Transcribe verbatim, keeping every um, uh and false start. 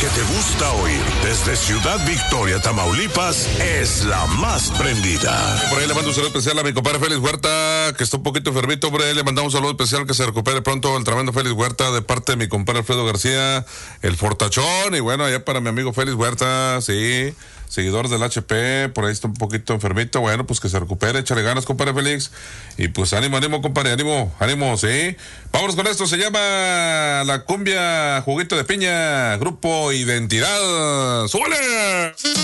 que te gusta oír desde Ciudad Victoria, Tamaulipas, es la más prendida. Por ahí le mando un saludo especial a mi compadre Félix Huerta, que está un poquito enfermito. Por ahí le mandamos un saludo especial, que se recupere pronto el tremendo Félix Huerta, de parte de mi compadre Alfredo García, el fortachón. Y bueno, allá para mi amigo Félix Huerta, sí, seguidor del H P, por ahí está un poquito enfermito. Bueno, pues que se recupere, échale ganas, compadre Félix. Y pues ánimo, ánimo, compadre, ánimo, ánimo, sí. Vámonos con esto, se llama La Cumbia Juguito de Piña, Grupo Identidad. ¡Súbele!